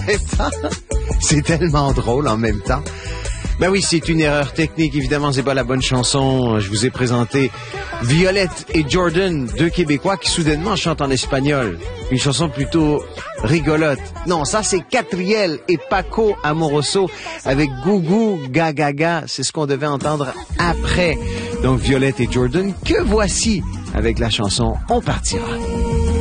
même temps, c'est tellement drôle en même temps. Ben oui, c'est une erreur technique. Évidemment, c'est pas la bonne chanson. Je vous ai présenté Violette et Jordan, deux Québécois qui soudainement chantent en espagnol. Une chanson plutôt rigolote. Non, ça c'est Catriel et Paco Amoroso avec Gougou Gagaga. C'est ce qu'on devait entendre après. Donc Violette et Jordan, que voici avec la chanson On partira.